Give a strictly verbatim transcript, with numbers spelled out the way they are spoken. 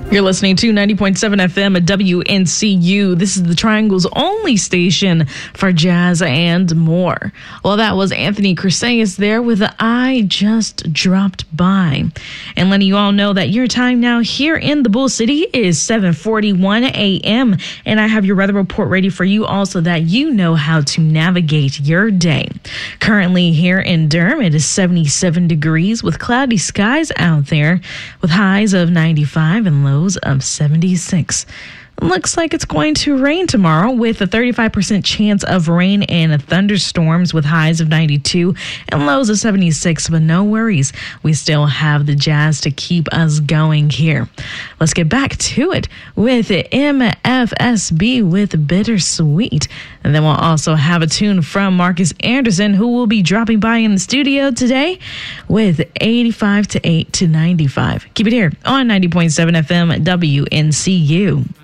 You're listening to ninety point seven F M at W N C U. This is the Triangle's only station for jazz and more. Well, that was Anthony Crisseus there with I Just Dropped By. And letting you all know that your time now here in the Bull City is seven forty-one a.m. And I have your weather report ready for you all so that you know how to navigate your day. Currently here in Durham, it is seventy-seven degrees with cloudy skies out there with highs of ninety-five and lows of seventy-six. Looks like it's going to rain tomorrow with a thirty-five percent chance of rain and thunderstorms with highs of ninety-two and lows of seventy-six, but no worries. We still have the jazz to keep us going here. Let's get back to it with M F S B with Bittersweet. And then we'll also have a tune from Marcus Anderson, who will be dropping by in the studio today with eighty-five to eight to ninety-five. Keep it here on ninety point seven F M W N C U.